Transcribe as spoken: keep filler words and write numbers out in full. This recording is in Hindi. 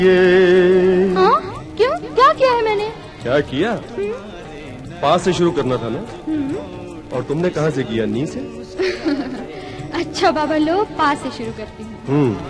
ये हाँ? क्यों? क्या किया है मैंने? क्या किया? पास से शुरू करना था ना? और तुमने कहाँ से किया? नी से? अच्छा बाबा लो, पास से शुरू करती हूँ।